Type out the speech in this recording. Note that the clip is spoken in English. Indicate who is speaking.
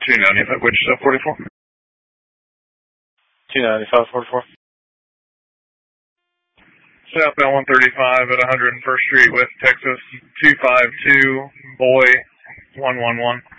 Speaker 1: 295, which is 44?
Speaker 2: 295, 44.
Speaker 1: Southbound 135 at 101st Street, West Texas, 252, Boy, 111.